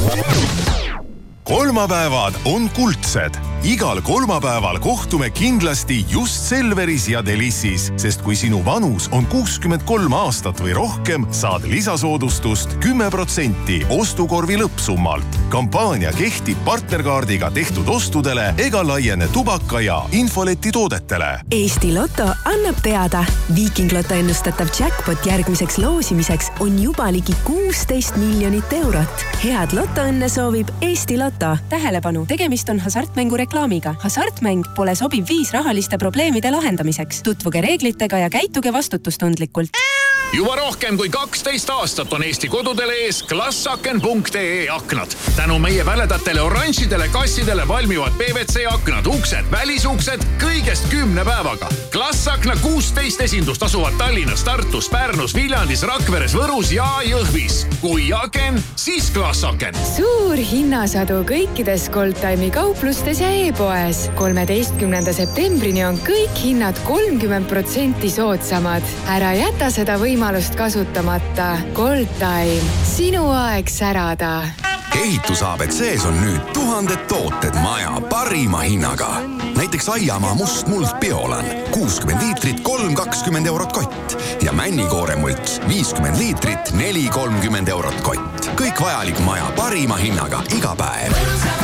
Kolmapäevad on kuldsed. Igal kolmapäeval kohtume kindlasti just Selveris ja Delissis, sest kui sinu vanus on 63 aastat või rohkem, saad lisasoodustust 10% ostukorvi lõppsummalt. Kampaania kehtib partnerkaardiga tehtud ostudele ega laiene tubaka ja infoleti toodetele. Eesti Lotto annab teada. Viiking Lotto ennustatav jackpot järgmiseks loosimiseks on juba ligi 16 miljonit eurot. Head lotoõnne soovib Eesti Lotto. Tähelepanu, tegemist on hasartmängu reklaamiga. Hasartmäng pole sobiv viis rahaliste probleemide lahendamiseks. Tutvuge reeglitega ja käituge vastutustundlikult. Juba rohkem kui 12 aastat on Eesti kodudele ees klassaken.ee aknad. Tänu meie väledatele oranžidele kassidele valmivad PVC aknad, uksed, välisuksed kõigest 10 päevaga. Klassakna 16 esindust asuvad Tallinnas, Tartus, Pärnus, Viljandis, Rakveres, Võrus ja Jõhvis. Kui aken, siis klassaken. Suur hinnasadu kõikides Goldtime'i kauplustes ja e-poes. 13. septembrini on kõik hinnad 30% soodsamad. Ära jäta seda võimalust kasutamata. Goldtime. Sinu aeg särada. Ehitus ABC-s on nüüd 1000 tooted maja parima hinnaga. Näiteks Aiamaa must muld Biolan 60 liitrit 3,20 eurot kott ja männikooremults 50 liitrit 4,30 eurot kott. Kõik vajalik maja parima hinnaga iga päev.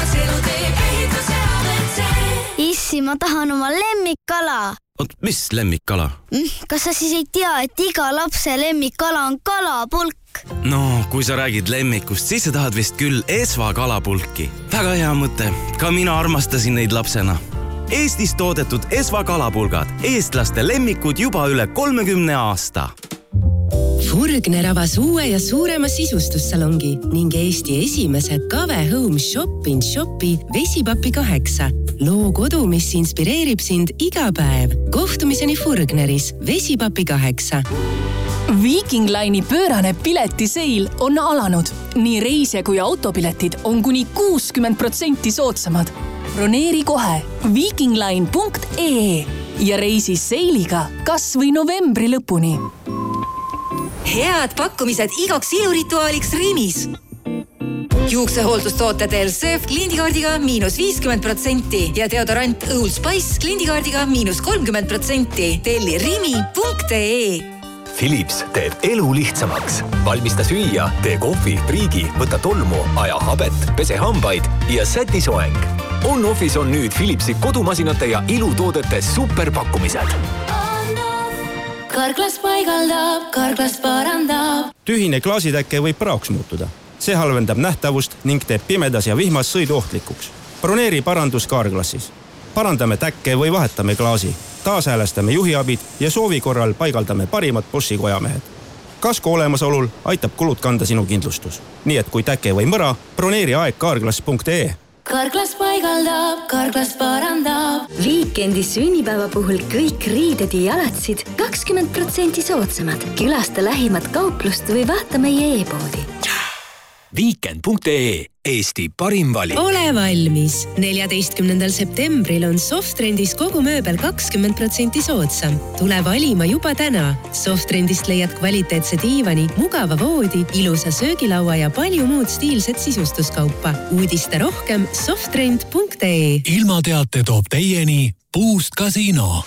Issi, ma tahan oma lemmikkala. Oot, mis lemmikkala? Kas sa siis ei tea, et iga lapse lemmikkala on kalapulk? No, kui sa räägid lemmikust, siis sa tahad vist küll Esva kalapulki. Väga hea mõte. Ka mina armastasin neid lapsena. Eestis toodetud Esva kalapulgad. Eestlaste lemmikud juba üle 30 aasta. Furgner avas uue ja suurema sisustussalongi ning Eesti esimese Kave Home Shop in Shopi Vesipapi 8. Loo kodu, mis inspireerib sind iga päev. Kohtumiseni Furgneris Vesipapi 8. Viiking Line'i pöörane piletiseil on alanud. Nii reisija kui autopiletid on kuni 60% soodsamad. Broneeri kohe viikingline.ee ja reisi seiliga kas või novembri lõpuni. Head pakkumised igaks ilurituaaliks Rimis. Juuksehooldustooted Elsev kliendikaardiga -50% ja deodorant Old Spice kliendikaardiga -30%. Telli rimi.ee. Philips teeb elu lihtsamaks. Valmista süüa, tee kohvi, priigi, võta tolmu, aja habet, pese hambaid ja säti soeng. On-Office on nüüd Philipsi kodumasinate ja ilutoodete superpakkumised. Karklas paigaldab, Karklas parandab. Tühine klaasitäkke võib praoks muutuda. See halvendab nähtavust ning teeb pimedas ja vihmas sõidu ohtlikuks. Broneeri parandus Karklassis. Parandame täkke või vahetame klaasi. Taashäälestame juhiabid ja soovi korral paigaldame parimad Boschi kojamehed. Kasko olemasolul aitab kulud kanda sinu kindlustus. Nii et kui täke või mõra, broneeri aeg karklas.ee. Karklas paigaldab, Karklas parandab. Viikendis sünnipäeva puhul kõik riided ja jalatsid 20% soodsamad. Külasta lähimat kauplust või vaata meie e-poodi. Viikend.ee, Eesti parim valik. Ole valmis. 14. septembril on Softrendis kogu mööbel 20% soodsam. Tule valima juba täna. Softrendist leiad kvaliteetse diivani, mugava voodi, ilusa söögilaua ja palju muud stiilset sisustuskaupa. Uudiste rohkem softrend.ee. Ilmateate toob teieni Boost Casino.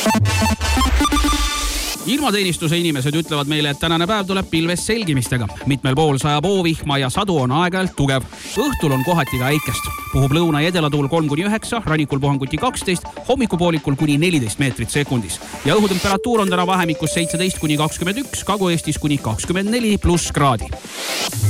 Ilmateenistuse inimesed ütlevad meile, et tänane päev tuleb pilves selgimistega. Mitmel pool sajab oovihma ja sadu on aeg-ajalt tugev. Õhtul on kohati ka äikest. Puhub lõuna- ja edelatuul 3-9, rannikul puhanguti 12, hommikupoolikul kuni 14 meetrit sekundis. Ja õhutemperatuur on täna vahemikus 17-21, Kagu-Eestis kuni 24+ kraadi.